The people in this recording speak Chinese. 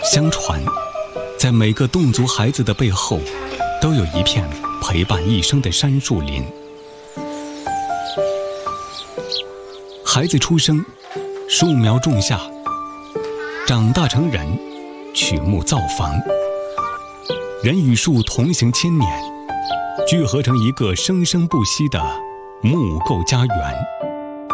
相传，在每个侗族孩子的背后，都有一片陪伴一生的杉树林。孩子出生，树苗种下，长大成人，曲木造房。人与树同行千年，聚合成一个生生不息的木构家园。